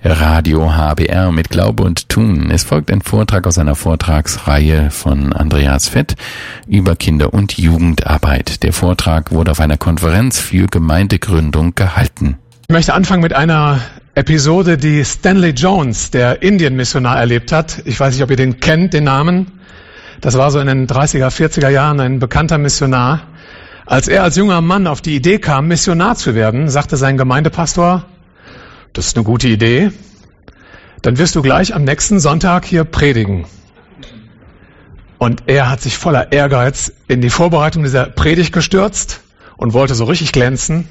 Radio HBR mit Glaube und Tun. Es folgt ein Vortrag aus einer Vortragsreihe von Andreas Fett über Kinder- und Jugendarbeit. Der Vortrag wurde auf einer Konferenz für Gemeindegründung gehalten. Ich möchte anfangen mit einer Episode, die Stanley Jones, der Indien-Missionar, erlebt hat. Ich weiß nicht, ob ihr den kennt, den Namen. Das war so in den 30er, 40er Jahren ein bekannter Missionar. Als er als junger Mann auf die Idee kam, Missionar zu werden, sagte sein Gemeindepastor: Das ist eine gute Idee. Dann wirst du gleich am nächsten Sonntag hier predigen. Und er hat sich voller Ehrgeiz in die Vorbereitung dieser Predigt gestürzt und wollte so richtig glänzen.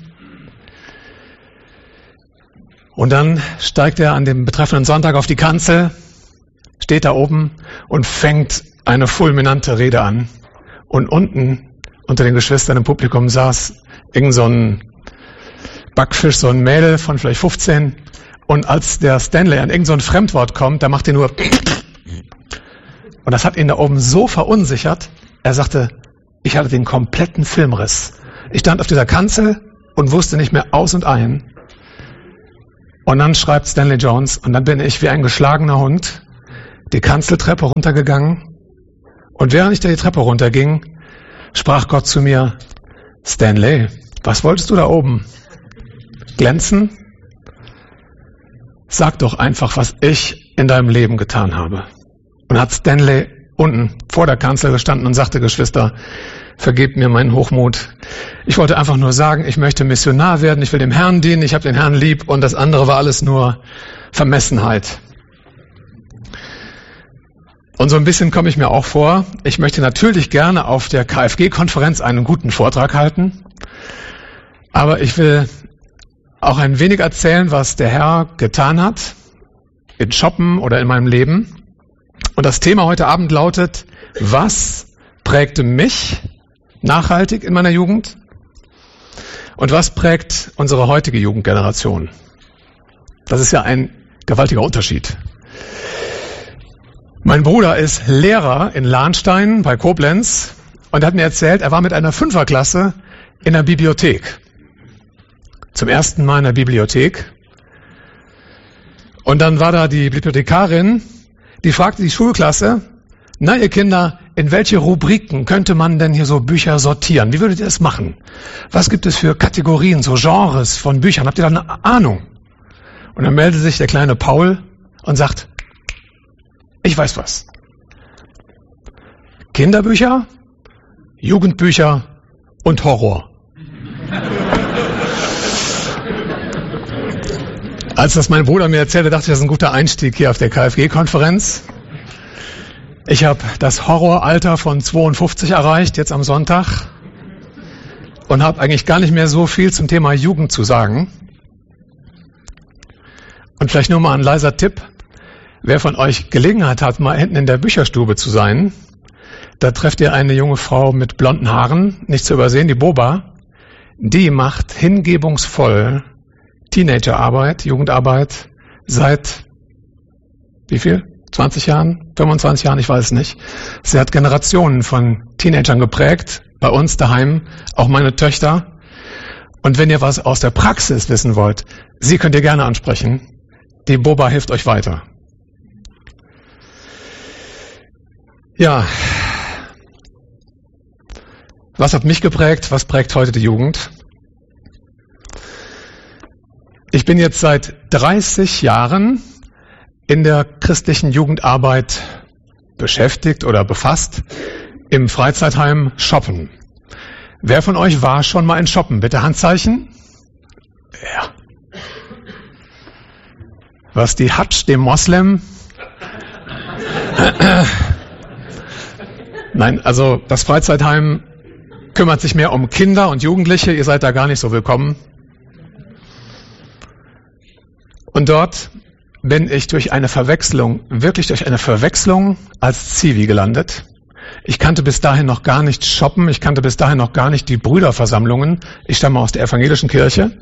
Und dann steigt er an dem betreffenden Sonntag auf die Kanzel, steht da oben und fängt eine fulminante Rede an. Und unten unter den Geschwistern im Publikum saß irgend so ein Backfisch, so ein Mädel von vielleicht 15. Und als der Stanley an irgend so ein Fremdwort kommt, da macht er nur und das hat ihn da oben so verunsichert, er sagte, ich hatte den kompletten Filmriss. Ich stand auf dieser Kanzel und wusste nicht mehr aus und ein. Und dann schreibt Stanley Jones, und dann bin ich wie ein geschlagener Hund die Kanzeltreppe runtergegangen. Und während ich da die Treppe runterging, sprach Gott zu mir: Stanley, was wolltest du da oben? Glänzen? Sag doch einfach, was ich in deinem Leben getan habe. Und hat Stanley unten vor der Kanzel gestanden und sagte: Geschwister, vergebt mir meinen Hochmut. Ich wollte einfach nur sagen, ich möchte Missionar werden, ich will dem Herrn dienen, ich habe den Herrn lieb, und das andere war alles nur Vermessenheit. Und so ein bisschen komme ich mir auch vor, ich möchte natürlich gerne auf der KFG-Konferenz einen guten Vortrag halten, aber ich will auch ein wenig erzählen, was der Herr getan hat, in Shoppen oder in meinem Leben. Und das Thema heute Abend lautet: Was prägte mich nachhaltig in meiner Jugend? Und was prägt unsere heutige Jugendgeneration? Das ist ja ein gewaltiger Unterschied. Mein Bruder ist Lehrer in Lahnstein bei Koblenz und er hat mir erzählt, er war mit einer 5er-Klasse in der Bibliothek. Zum ersten Mal in der Bibliothek. Und dann war da die Bibliothekarin, die fragte die Schulklasse: Na, ihr Kinder, in welche Rubriken könnte man denn hier so Bücher sortieren? Wie würdet ihr das machen? Was gibt es für Kategorien, so Genres von Büchern? Habt ihr da eine Ahnung? Und dann meldet sich der kleine Paul und sagt: Ich weiß was. Kinderbücher, Jugendbücher und Horror. Als das mein Bruder mir erzählte, dachte ich, das ist ein guter Einstieg hier auf der KFG-Konferenz. Ich habe das Horroralter von 52 erreicht, jetzt am Sonntag, und habe eigentlich gar nicht mehr so viel zum Thema Jugend zu sagen. Und vielleicht nur mal ein leiser Tipp: Wer von euch Gelegenheit hat, mal hinten in der Bücherstube zu sein, da trefft ihr eine junge Frau mit blonden Haaren, nicht zu übersehen, die Boba. Die macht hingebungsvoll Teenagerarbeit, Jugendarbeit seit wie viel? 20 Jahren? 25 Jahren? Ich weiß es nicht. Sie hat Generationen von Teenagern geprägt, bei uns daheim, auch meine Töchter. Und wenn ihr was aus der Praxis wissen wollt, sie könnt ihr gerne ansprechen. Die Boba hilft euch weiter. Ja, was hat mich geprägt? Was prägt heute die Jugend? Ich bin jetzt seit 30 Jahren in der christlichen Jugendarbeit beschäftigt oder befasst im Freizeitheim Shoppen. Wer von euch war schon mal in Shoppen? Bitte Handzeichen. Ja. Was die Hadsch, dem Moslem? Nein, also das Freizeitheim kümmert sich mehr um Kinder und Jugendliche. Ihr seid da gar nicht so willkommen. Und dort bin ich wirklich durch eine Verwechslung als Zivi gelandet. Ich kannte bis dahin noch gar nicht Shoppen, ich kannte bis dahin noch gar nicht die Brüderversammlungen. Ich stamme aus der evangelischen Kirche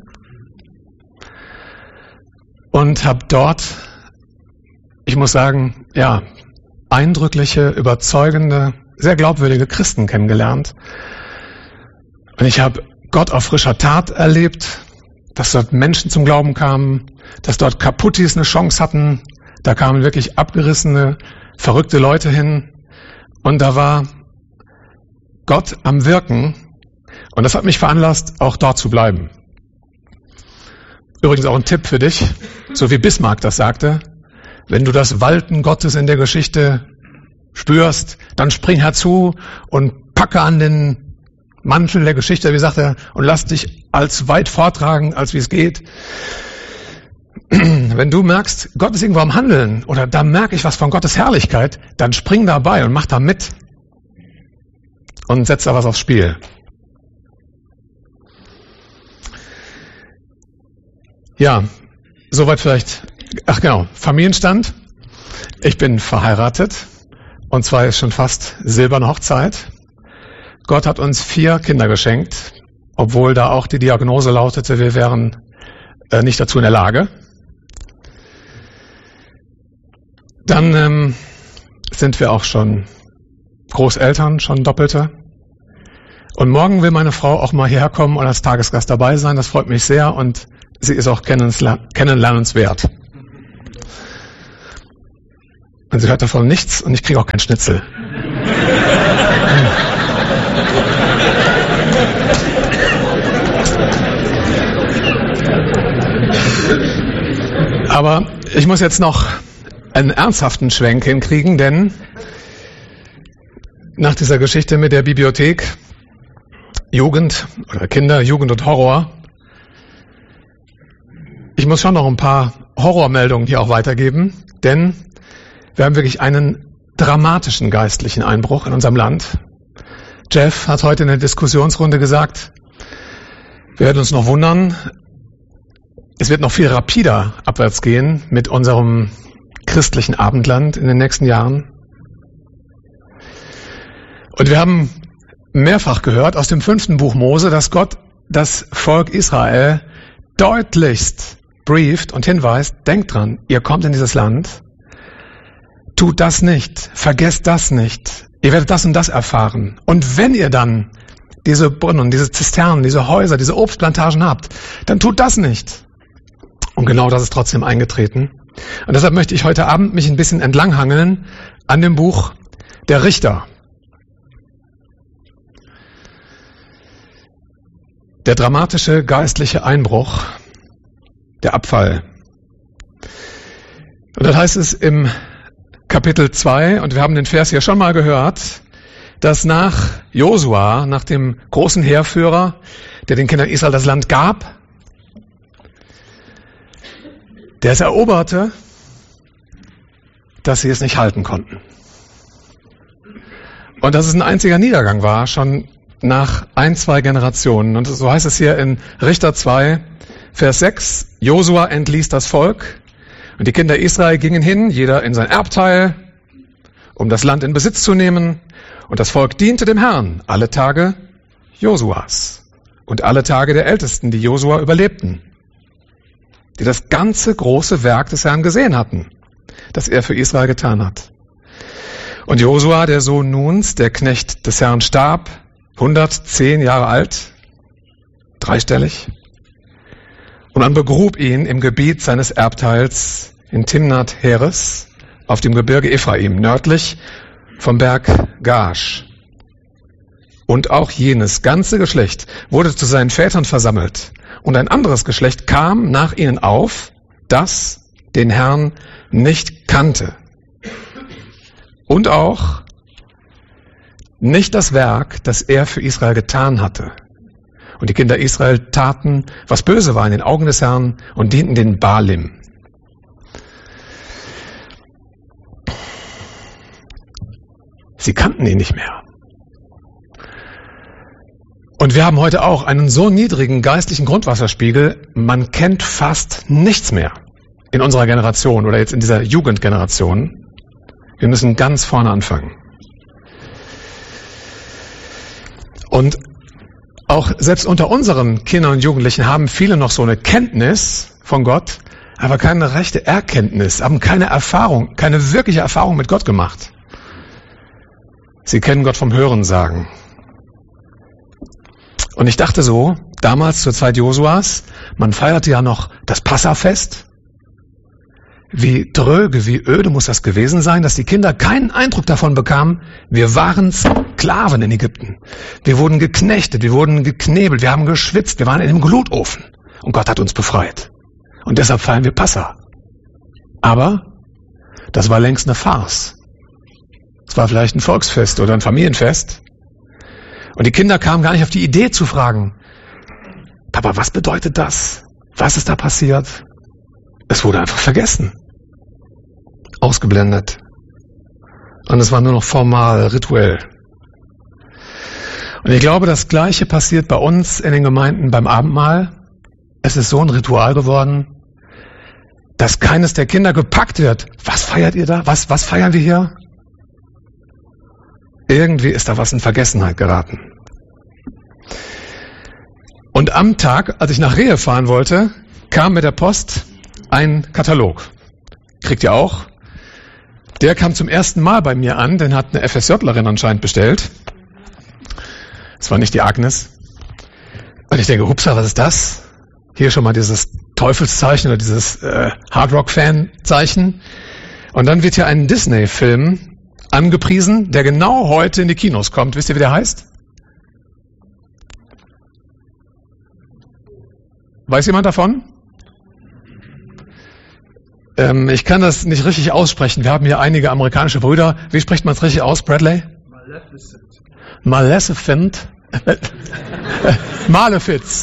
und habe dort, ich muss sagen, ja, eindrückliche, überzeugende, sehr glaubwürdige Christen kennengelernt. Und ich habe Gott auf frischer Tat erlebt, dass dort Menschen zum Glauben kamen, dass dort Kaputtis eine Chance hatten. Da kamen wirklich abgerissene, verrückte Leute hin. Und da war Gott am Wirken. Und das hat mich veranlasst, auch dort zu bleiben. Übrigens auch ein Tipp für dich, so wie Bismarck das sagte. Wenn du das Walten Gottes in der Geschichte spürst, dann spring herzu und packe an den Mantel der Geschichte, wie sagt er, und lass dich als weit vortragen, als wie es geht. Wenn du merkst, Gott ist irgendwo am Handeln oder da merke ich was von Gottes Herrlichkeit, dann spring dabei und mach da mit und setz da was aufs Spiel. Ja, soweit vielleicht. Ach genau, Familienstand. Ich bin verheiratet und zwar ist schon fast silberne Hochzeit. Gott hat uns 4 Kinder geschenkt, obwohl da auch die Diagnose lautete, wir wären nicht dazu in der Lage. Dann sind wir auch schon Großeltern, schon Doppelte. Und morgen will meine Frau auch mal hierher kommen und als Tagesgast dabei sein. Das freut mich sehr und sie ist auch kennenlernenswert. Und sie hört davon nichts und ich kriege auch keinen Schnitzel. Aber ich muss jetzt noch einen ernsthaften Schwenk hinkriegen, denn nach dieser Geschichte mit der Bibliothek, Jugend oder Kinder, Jugend und Horror, ich muss schon noch ein paar Horrormeldungen hier auch weitergeben, denn wir haben wirklich einen dramatischen geistlichen Einbruch in unserem Land. Jeff hat heute in der Diskussionsrunde gesagt, wir werden uns noch wundern, es wird noch viel rapider abwärts gehen mit unserem christlichen Abendland in den nächsten Jahren. Und wir haben mehrfach gehört aus dem 5. Buch Mose, dass Gott das Volk Israel deutlichst brieft und hinweist, denkt dran, ihr kommt in dieses Land, tut das nicht, vergesst das nicht, ihr werdet das und das erfahren. Und wenn ihr dann diese Brunnen, diese Zisternen, diese Häuser, diese Obstplantagen habt, dann tut das nicht. Und genau das ist trotzdem eingetreten. Und deshalb möchte ich heute Abend mich ein bisschen entlanghangeln an dem Buch der Richter. Der dramatische geistliche Einbruch, der Abfall. Und das heißt es im Kapitel 2, und wir haben den Vers hier schon mal gehört, dass nach Josua, nach dem großen Heerführer, der den Kindern Israel das Land gab, der es eroberte, dass sie es nicht halten konnten. Und dass es ein einziger Niedergang war, schon nach 1-2 Generationen. Und so heißt es hier in Richter 2, Vers 6, Josua entließ das Volk und die Kinder Israel gingen hin, jeder in sein Erbteil, um das Land in Besitz zu nehmen. Und das Volk diente dem Herrn alle Tage Josuas und alle Tage der Ältesten, die Josua überlebten, die das ganze große Werk des Herrn gesehen hatten, das er für Israel getan hat. Und Josua, der Sohn Nuns, der Knecht des Herrn, starb, 110 Jahre alt, dreistellig. Und man begrub ihn im Gebiet seines Erbteils in Timnath Heres auf dem Gebirge Ephraim, nördlich vom Berg Gash. Und auch jenes ganze Geschlecht wurde zu seinen Vätern versammelt. Und ein anderes Geschlecht kam nach ihnen auf, das den Herrn nicht kannte. Und auch nicht das Werk, das er für Israel getan hatte. Und die Kinder Israel taten, was böse war in den Augen des Herrn und dienten den Baalim. Sie kannten ihn nicht mehr. Und wir haben heute auch einen so niedrigen geistlichen Grundwasserspiegel, man kennt fast nichts mehr in unserer Generation oder jetzt in dieser Jugendgeneration. Wir müssen ganz vorne anfangen. Und auch selbst unter unseren Kindern und Jugendlichen haben viele noch so eine Kenntnis von Gott, aber keine rechte Erkenntnis, haben keine Erfahrung, keine wirkliche Erfahrung mit Gott gemacht. Sie kennen Gott vom Hörensagen. Und ich dachte so, damals zur Zeit Josuas, man feierte ja noch das Passafest. Wie dröge, wie öde muss das gewesen sein, dass die Kinder keinen Eindruck davon bekamen, wir waren Sklaven in Ägypten. Wir wurden geknechtet, wir wurden geknebelt, wir haben geschwitzt, wir waren in einem Glutofen. Und Gott hat uns befreit. Und deshalb feiern wir Passa. Aber das war längst eine Farce. Es war vielleicht ein Volksfest oder ein Familienfest. Und die Kinder kamen gar nicht auf die Idee zu fragen, Papa, was bedeutet das? Was ist da passiert? Es wurde einfach vergessen. Ausgeblendet. Und es war nur noch formal, rituell. Und ich glaube, das Gleiche passiert bei uns in den Gemeinden beim Abendmahl. Es ist so ein Ritual geworden, dass keines der Kinder gepackt wird. Was feiert ihr da? Was feiern wir hier? Irgendwie ist da was in Vergessenheit geraten. Und am Tag, als ich nach Rehe fahren wollte, kam mit der Post ein Katalog. Kriegt ihr auch? Der kam zum ersten Mal bei mir an, den hat eine FSJlerin anscheinend bestellt. Es war nicht die Agnes. Und ich denke, hupsa, was ist das? Hier schon mal dieses Teufelszeichen oder dieses Hardrock-Fan-Zeichen. Und dann wird hier ein Disney-Film angepriesen, der genau heute in die Kinos kommt. Wisst ihr, wie der heißt? Weiß jemand davon? Ich kann das nicht richtig aussprechen. Wir haben hier einige amerikanische Brüder. Wie spricht man es richtig aus, Bradley? Maleficent. Malefiz.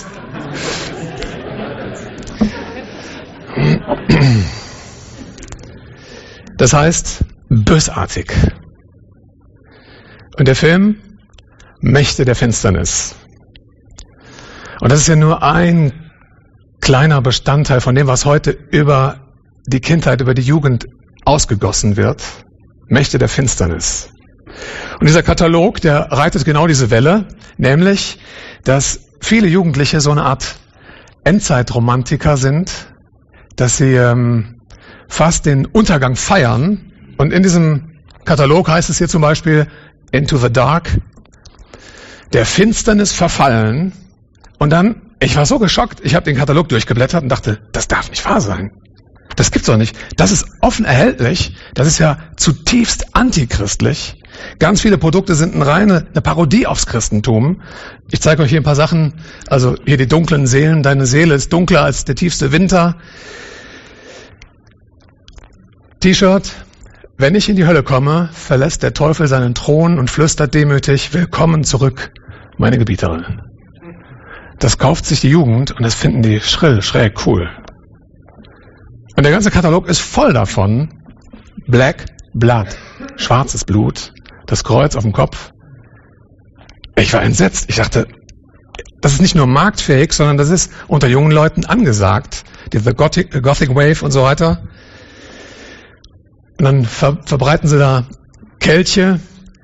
Das heißt bösartig. Und der Film Mächte der Finsternis. Und das ist ja nur ein kleiner Bestandteil von dem, was heute über die Kindheit, über die Jugend ausgegossen wird. Mächte der Finsternis. Und dieser Katalog, der reitet genau diese Welle, nämlich, dass viele Jugendliche so eine Art Endzeitromantiker sind, dass sie fast den Untergang feiern. Und in diesem Katalog heißt es hier zum Beispiel Into the Dark, der Finsternis verfallen. Und dann, ich war so geschockt, ich habe den Katalog durchgeblättert und dachte, das darf nicht wahr sein. Das gibt's doch nicht. Das ist offen erhältlich. Das ist ja zutiefst antichristlich. Ganz viele Produkte sind eine Parodie aufs Christentum. Ich zeige euch hier ein paar Sachen. Also hier die dunklen Seelen. Deine Seele ist dunkler als der tiefste Winter. T-Shirt. Wenn ich in die Hölle komme, verlässt der Teufel seinen Thron und flüstert demütig, willkommen zurück, meine Gebieterin. Das kauft sich die Jugend und das finden die schrill, schräg, cool. Und der ganze Katalog ist voll davon. Black Blood, schwarzes Blut, das Kreuz auf dem Kopf. Ich war entsetzt. Ich dachte, das ist nicht nur marktfähig, sondern das ist unter jungen Leuten angesagt. Diese Gothic Wave und so weiter. Und dann verbreiten sie da Kelche,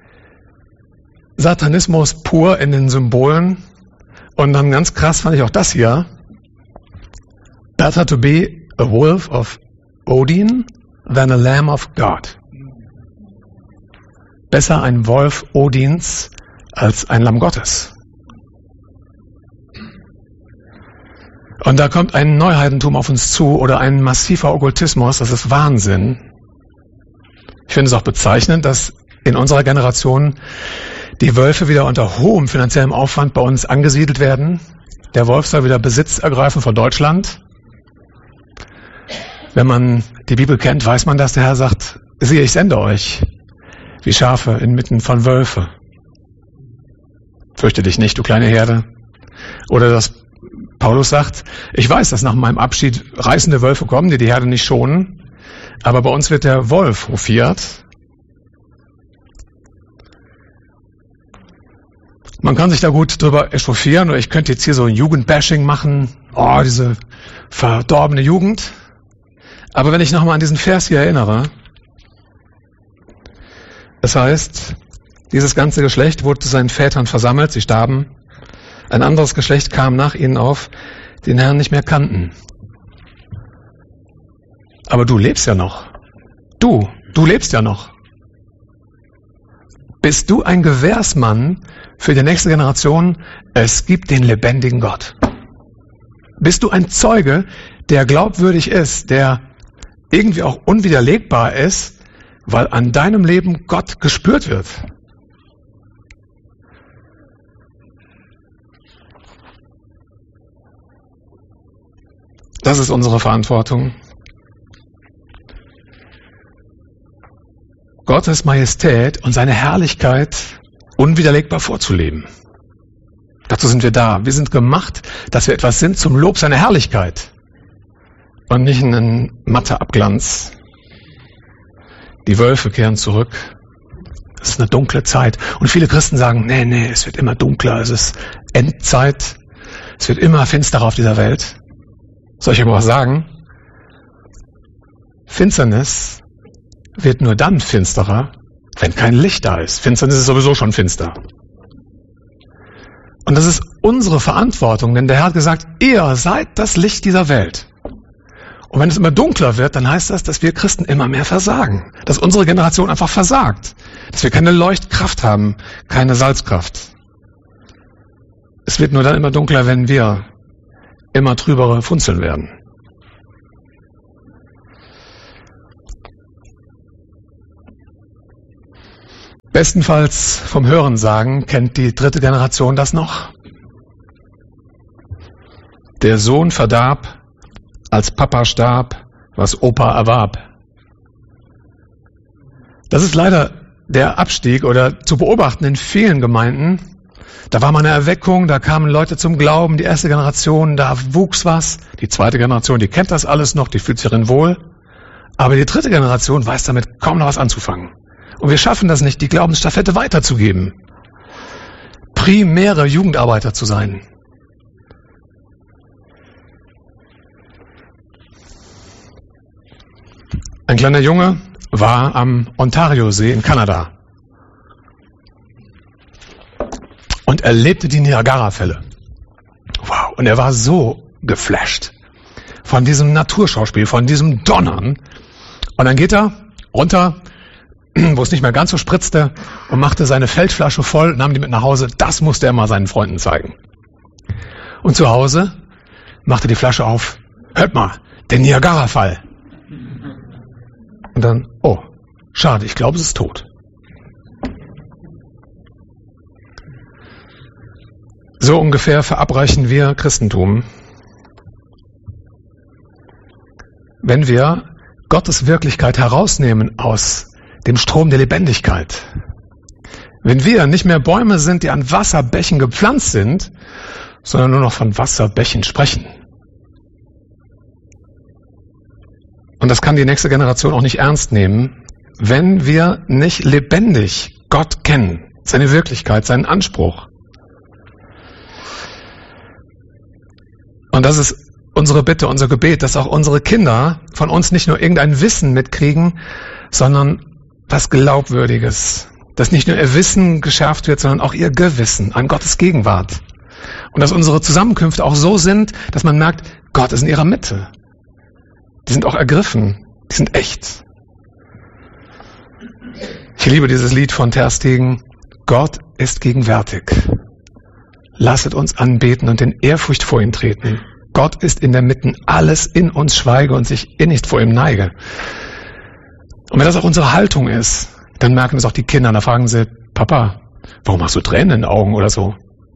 Satanismus pur in den Symbolen. Und dann ganz krass fand ich auch das hier. Better to be a wolf of Odin than a lamb of God. Besser ein Wolf Odins als ein Lamm Gottes. Und da kommt ein Neuheidentum auf uns zu oder ein massiver Okkultismus, das ist Wahnsinn. Ich finde es auch bezeichnend, dass in unserer Generation die Wölfe wieder unter hohem finanziellem Aufwand bei uns angesiedelt werden. Der Wolf soll wieder Besitz ergreifen von Deutschland. Wenn man die Bibel kennt, weiß man, dass der Herr sagt, siehe, ich sende euch wie Schafe inmitten von Wölfe. Fürchte dich nicht, du kleine Herde. Oder dass Paulus sagt, ich weiß, dass nach meinem Abschied reißende Wölfe kommen, die die Herde nicht schonen. Aber bei uns wird der Wolf hofiert. Man kann sich da gut drüber echauffieren, oder ich könnte jetzt hier so ein Jugendbashing machen. Oh, diese verdorbene Jugend. Aber wenn ich nochmal an diesen Vers hier erinnere, es heißt, dieses ganze Geschlecht wurde zu seinen Vätern versammelt, sie starben. Ein anderes Geschlecht kam nach ihnen auf, den Herrn nicht mehr kannten. Aber du lebst ja noch. Du lebst ja noch. Bist du ein Gewährsmann für die nächste Generation? Es gibt den lebendigen Gott. Bist du ein Zeuge, der glaubwürdig ist, der irgendwie auch unwiderlegbar ist, weil an deinem Leben Gott gespürt wird? Das ist unsere Verantwortung. Gottes Majestät und seine Herrlichkeit unwiderlegbar vorzuleben. Dazu sind wir da. Wir sind gemacht, dass wir etwas sind zum Lob seiner Herrlichkeit und nicht ein matter Abglanz. Die Wölfe kehren zurück. Es ist eine dunkle Zeit. Und viele Christen sagen, nee, es wird immer dunkler, es ist Endzeit, es wird immer finsterer auf dieser Welt. Soll ich aber was sagen? Finsternis wird nur dann finsterer, wenn kein Licht da ist. Finsternis ist sowieso schon finster. Und das ist unsere Verantwortung, denn der Herr hat gesagt, ihr seid das Licht dieser Welt. Und wenn es immer dunkler wird, dann heißt das, dass wir Christen immer mehr versagen. Dass unsere Generation einfach versagt. Dass wir keine Leuchtkraft haben, keine Salzkraft. Es wird nur dann immer dunkler, wenn wir immer trübere Funzeln werden. Bestenfalls vom Hörensagen kennt die dritte Generation das noch. Der Sohn verdarb, als Papa starb, was Opa erwarb. Das ist leider der Abstieg oder zu beobachten in vielen Gemeinden. Da war mal eine Erweckung, da kamen Leute zum Glauben, die erste Generation, da wuchs was. Die zweite Generation, die kennt das alles noch, die fühlt sich darin wohl. Aber die dritte Generation weiß damit kaum noch was anzufangen. Und wir schaffen das nicht, die Glaubensstafette weiterzugeben. Primäre Jugendarbeiter zu sein. Ein kleiner Junge war am Ontario-See in Kanada und erlebte die Niagara-Fälle. Wow, und er war so geflasht von diesem Naturschauspiel, von diesem Donnern. Und dann geht er runter, wo es nicht mehr ganz so spritzte, und machte seine Feldflasche voll, nahm die mit nach Hause. Das musste er mal seinen Freunden zeigen. Und zu Hause machte die Flasche auf. Hört mal, der Niagara-Fall. Und dann, oh, schade, ich glaube, es ist tot. So ungefähr verabreichen wir Christentum, wenn wir Gottes Wirklichkeit herausnehmen aus dem Strom der Lebendigkeit. Wenn wir nicht mehr Bäume sind, die an Wasserbächen gepflanzt sind, sondern nur noch von Wasserbächen sprechen. Und das kann die nächste Generation auch nicht ernst nehmen, wenn wir nicht lebendig Gott kennen, seine Wirklichkeit, seinen Anspruch. Und das ist unsere Bitte, unser Gebet, dass auch unsere Kinder von uns nicht nur irgendein Wissen mitkriegen, sondern was Glaubwürdiges. Dass nicht nur ihr Wissen geschärft wird, sondern auch ihr Gewissen an Gottes Gegenwart. Und dass unsere Zusammenkünfte auch so sind, dass man merkt, Gott ist in ihrer Mitte. Die sind auch ergriffen. Die sind echt. Ich liebe dieses Lied von Ter Stegen. Gott ist gegenwärtig. Lasset uns anbeten und in Ehrfurcht vor ihn treten. Gott ist in der Mitte. Alles in uns schweige und sich innigst vor ihm neige. Und wenn das auch unsere Haltung ist, dann merken es auch die Kinder. Da fragen sie, Papa, warum hast du Tränen in den Augen oder so?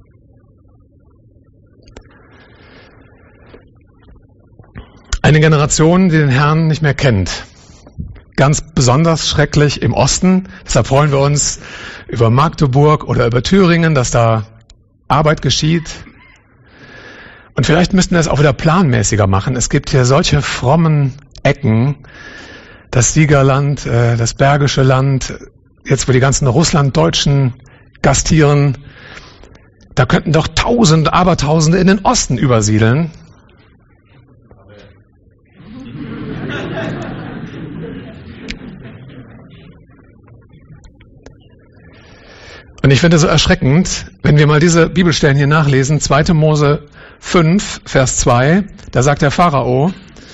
Eine Generation, die den Herrn nicht mehr kennt. Ganz besonders schrecklich im Osten. Deshalb freuen wir uns über Magdeburg oder über Thüringen, dass da Arbeit geschieht. Und vielleicht müssten wir es auch wieder planmäßiger machen. Es gibt hier solche frommen Ecken. Das Siegerland, das Bergische Land, jetzt wo die ganzen Russlanddeutschen gastieren. Da könnten doch Tausende, Abertausende in den Osten übersiedeln. Und ich finde es so erschreckend, wenn wir mal diese Bibelstellen hier nachlesen, 2. Mose 5, Vers 2, da sagt der Pharao,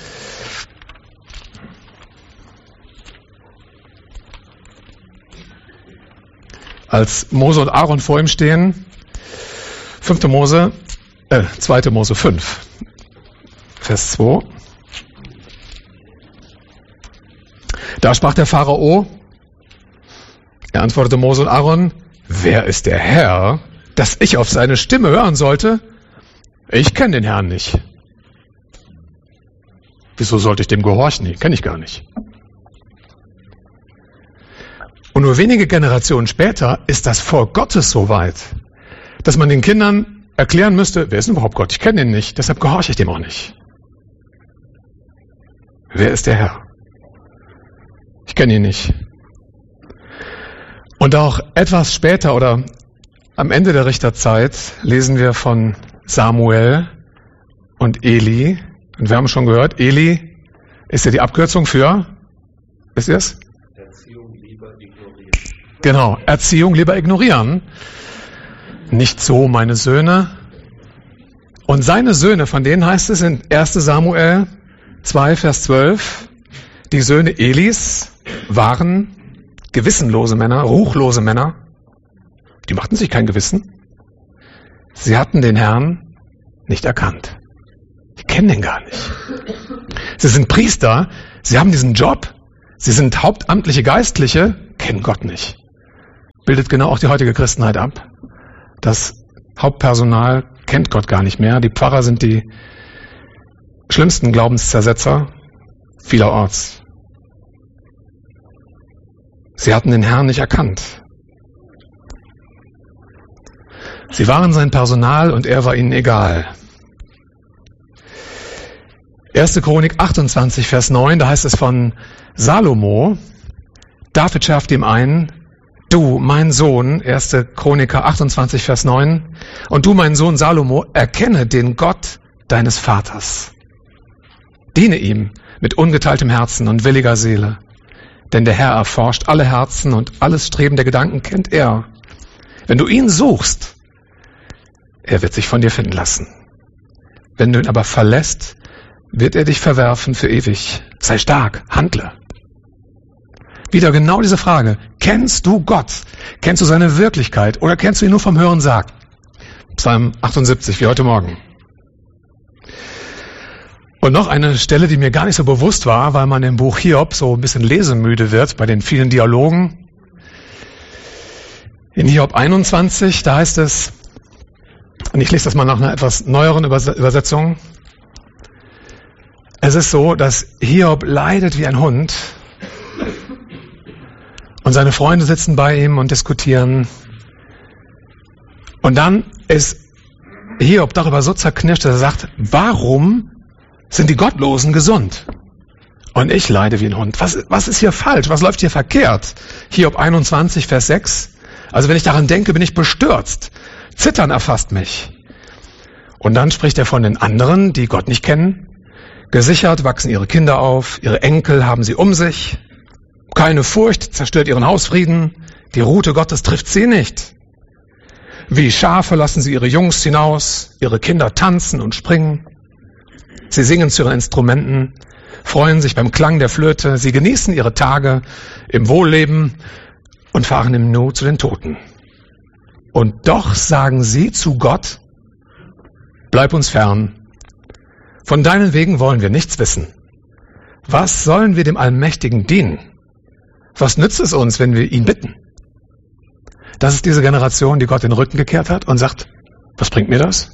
als Mose und Aaron vor ihm stehen, 2. Mose 5, Vers 2. Da sprach der Pharao, er antwortete Mose und Aaron, wer ist der Herr, dass ich auf seine Stimme hören sollte? Ich kenne den Herrn nicht. Wieso sollte ich dem gehorchen? Nee, kenne ich gar nicht. Und nur wenige Generationen später ist das Volk Gottes so weit, dass man den Kindern erklären müsste, wer ist denn überhaupt Gott? Ich kenne ihn nicht, deshalb gehorche ich dem auch nicht. Wer ist der Herr? Ich kenne ihn nicht. Und auch etwas später oder am Ende der Richterzeit lesen wir von Samuel und Eli. Und wir haben schon gehört, Eli ist ja die Abkürzung für, wisst ihr es? Erziehung lieber ignorieren. Genau, Erziehung lieber ignorieren. Nicht so, meine Söhne. Und seine Söhne, von denen heißt es in 1. Samuel 2, Vers 12, die Söhne Elis waren gewissenlose Männer, ruchlose Männer. Die machten sich kein Gewissen. Sie hatten den Herrn nicht erkannt. Die kennen den gar nicht. Sie sind Priester, sie haben diesen Job, sie sind hauptamtliche Geistliche, kennen Gott nicht. Bildet genau auch die heutige Christenheit ab. Das Hauptpersonal kennt Gott gar nicht mehr. Die Pfarrer sind die schlimmsten Glaubenszersetzer vielerorts. Sie hatten den Herrn nicht erkannt. Sie waren sein Personal und er war ihnen egal. 1. Chronik 28, Vers 9, da heißt es von Salomo, David schärft ihm ein, du, mein Sohn, 1. Chroniker 28, Vers 9, und du, mein Sohn Salomo, erkenne den Gott deines Vaters. Diene ihm mit ungeteiltem Herzen und williger Seele. Denn der Herr erforscht alle Herzen und alles Streben der Gedanken kennt er. Wenn du ihn suchst, er wird sich von dir finden lassen. Wenn du ihn aber verlässt, wird er dich verwerfen für ewig. Sei stark, handle. Wieder genau diese Frage. Kennst du Gott? Kennst du seine Wirklichkeit oder kennst du ihn nur vom Hören sagen? Psalm 78, wie heute Morgen. Und noch eine Stelle, die mir gar nicht so bewusst war, weil man im Buch Hiob so ein bisschen lesemüde wird bei den vielen Dialogen. In Hiob 21, da heißt es, und ich lese das mal nach einer etwas neueren Übersetzung. Es ist so, dass Hiob leidet wie ein Hund und seine Freunde sitzen bei ihm und diskutieren. Und dann ist Hiob darüber so zerknirscht, dass er sagt, warum sind die Gottlosen gesund? Und ich leide wie ein Hund. Was ist hier falsch? Was läuft hier verkehrt? Hiob 21, Vers 6. Also wenn ich daran denke, bin ich bestürzt. Zittern erfasst mich. Und dann spricht er von den anderen, die Gott nicht kennen. Gesichert wachsen ihre Kinder auf, ihre Enkel haben sie um sich. Keine Furcht zerstört ihren Hausfrieden. Die Rute Gottes trifft sie nicht. Wie Schafe lassen sie ihre Jungs hinaus, ihre Kinder tanzen und springen. Sie singen zu ihren Instrumenten, freuen sich beim Klang der Flöte, sie genießen ihre Tage im Wohlleben und fahren im Nu zu den Toten. Und doch sagen sie zu Gott, bleib uns fern. Von deinen Wegen wollen wir nichts wissen. Was sollen wir dem Allmächtigen dienen? Was nützt es uns, wenn wir ihn bitten? Das ist diese Generation, die Gott den Rücken gekehrt hat und sagt, was bringt mir das?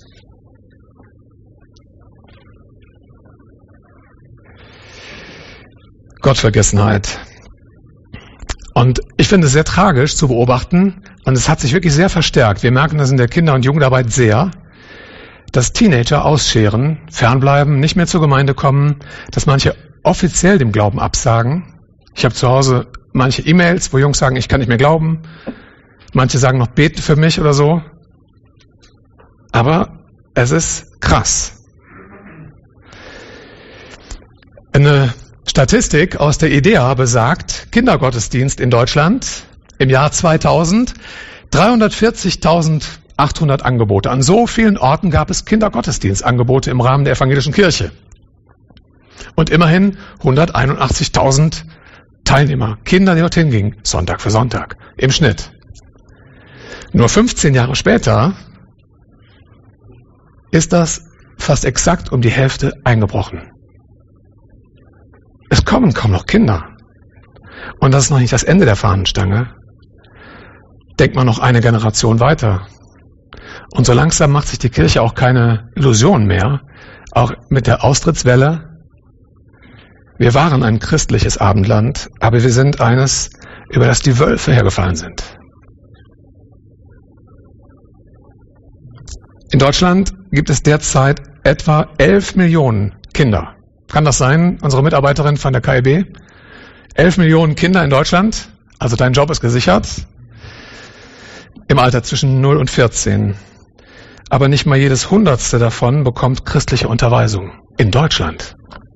Gottvergessenheit. Und ich finde es sehr tragisch zu beobachten und es hat sich wirklich sehr verstärkt. Wir merken das in der Kinder- und Jugendarbeit sehr, dass Teenager ausscheren, fernbleiben, nicht mehr zur Gemeinde kommen, dass manche offiziell dem Glauben absagen. Ich habe zu Hause manche E-Mails, wo Jungs sagen, ich kann nicht mehr glauben. Manche sagen noch, beten für mich oder so. Aber es ist krass. Eine Statistik aus der IDEA besagt, Kindergottesdienst in Deutschland im Jahr 2000, 340.800 Angebote. An so vielen Orten gab es Kindergottesdienstangebote im Rahmen der evangelischen Kirche. Und immerhin 181.000 Teilnehmer, Kinder, die dorthin gingen, Sonntag für Sonntag, im Schnitt. Nur 15 Jahre später ist das fast exakt um die Hälfte eingebrochen. Es kommen kaum noch Kinder. Und das ist noch nicht das Ende der Fahnenstange. Denkt man noch eine Generation weiter. Und so langsam macht sich die Kirche auch keine Illusion mehr, auch mit der Austrittswelle. Wir waren ein christliches Abendland, aber wir sind eines, über das die Wölfe hergefallen sind. In Deutschland gibt es derzeit etwa 11 Millionen Kinder. Kann das sein, unsere Mitarbeiterin von der KIB? 11 Millionen Kinder in Deutschland, also dein Job ist gesichert, im Alter zwischen 0 und 14. Aber nicht mal jedes Hundertste davon bekommt christliche Unterweisung in Deutschland.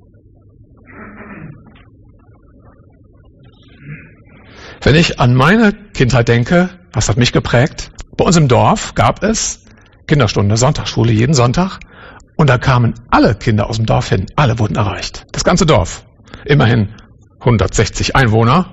Wenn ich an meine Kindheit denke, was hat mich geprägt? Bei uns im Dorf gab es Kinderstunde, Sonntagsschule jeden Sonntag. Und da kamen alle Kinder aus dem Dorf hin. Alle wurden erreicht. Das ganze Dorf. Immerhin 160 Einwohner.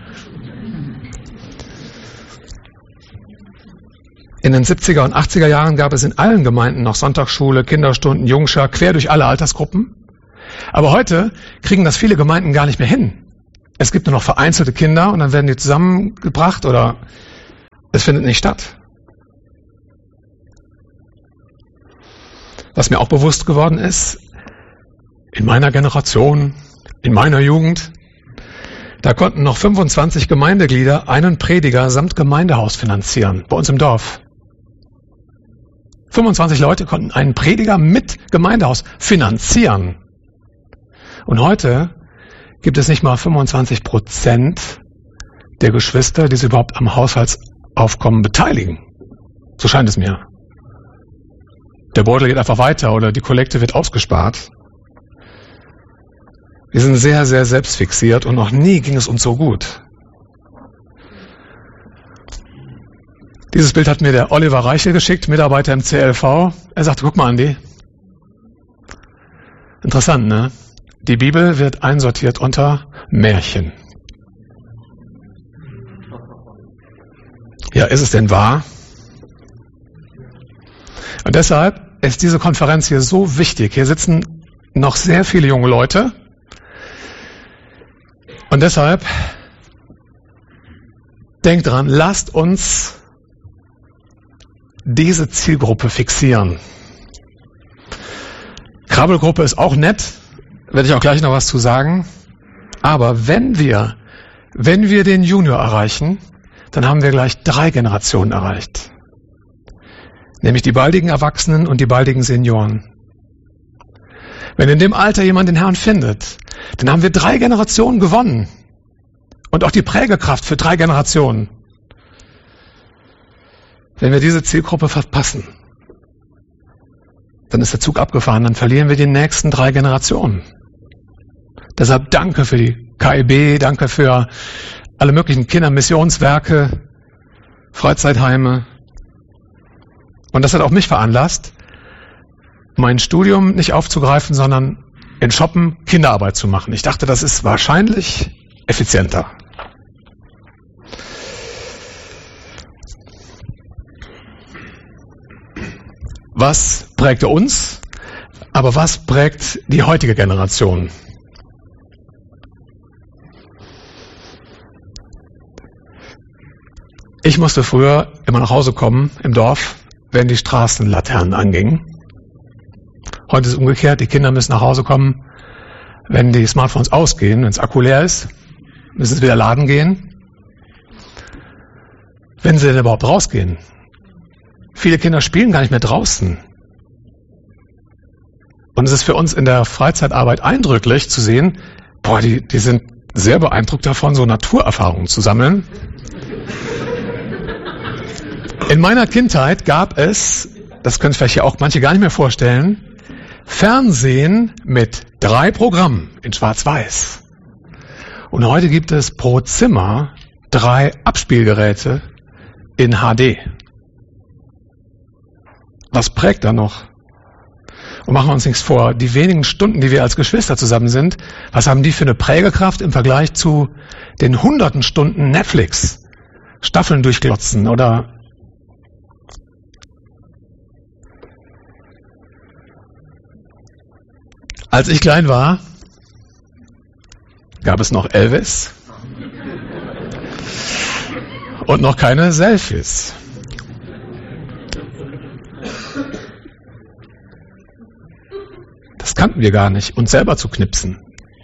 In den 70er und 80er Jahren gab es in allen Gemeinden noch Sonntagsschule, Kinderstunden, Jungschar, quer durch alle Altersgruppen. Aber heute kriegen das viele Gemeinden gar nicht mehr hin. Es gibt nur noch vereinzelte Kinder und dann werden die zusammengebracht oder es findet nicht statt. Was mir auch bewusst geworden ist, in meiner Generation, in meiner Jugend, da konnten noch 25 Gemeindeglieder einen Prediger samt Gemeindehaus finanzieren, bei uns im Dorf. 25 Leute konnten einen Prediger mit Gemeindehaus finanzieren. Und heute gibt es nicht mal 25% der Geschwister, die sich überhaupt am Haushaltsaufkommen beteiligen. So scheint es mir. Der Beutel geht einfach weiter oder die Kollekte wird ausgespart. Wir sind sehr, sehr selbstfixiert und noch nie ging es uns so gut. Dieses Bild hat mir der Oliver Reichel geschickt, Mitarbeiter im CLV. Er sagte, guck mal, Andi. Interessant, ne? Die Bibel wird einsortiert unter Märchen. Ja, ist es denn wahr? Und deshalb ist diese Konferenz hier so wichtig. Hier sitzen noch sehr viele junge Leute. Und deshalb denkt dran, lasst uns diese Zielgruppe fixieren. Krabbelgruppe ist auch nett, werde ich auch gleich noch was zu sagen. Aber wenn wir den Junior erreichen, dann haben wir gleich 3 Generationen erreicht. Nämlich die baldigen Erwachsenen und die baldigen Senioren. Wenn in dem Alter jemand den Herrn findet, dann haben wir 3 Generationen gewonnen. Und auch die Prägekraft für 3 Generationen. Wenn wir diese Zielgruppe verpassen, dann ist der Zug abgefahren, dann verlieren wir die nächsten 3 Generationen. Deshalb danke für die KIB, danke für alle möglichen Kindermissionswerke, Freizeitheime. Und das hat auch mich veranlasst, mein Studium nicht aufzugreifen, sondern in Shoppen Kinderarbeit zu machen. Ich dachte, das ist wahrscheinlich effizienter. Was prägte uns, aber was prägt die heutige Generation? Ich musste früher immer nach Hause kommen im Dorf, wenn die Straßenlaternen angingen. Heute ist es umgekehrt, die Kinder müssen nach Hause kommen, wenn die Smartphones ausgehen, wenn das Akku leer ist, müssen sie wieder laden gehen. Wenn sie denn überhaupt rausgehen. Viele Kinder spielen gar nicht mehr draußen. Und es ist für uns in der Freizeitarbeit eindrücklich zu sehen, die sind sehr beeindruckt davon, so Naturerfahrungen zu sammeln. In meiner Kindheit gab es, das können sich vielleicht hier auch manche gar nicht mehr vorstellen, Fernsehen mit 3 Programmen in Schwarz-Weiß. Und heute gibt es pro Zimmer 3 Abspielgeräte in HD. Was prägt da noch? Und machen wir uns nichts vor, die wenigen Stunden, die wir als Geschwister zusammen sind, was haben die für eine Prägekraft im Vergleich zu den hunderten Stunden Netflix? Staffeln durchglotzen oder... Als ich klein war, gab es noch Elvis und noch keine Selfies. Das kannten wir gar nicht, uns selber zu knipsen.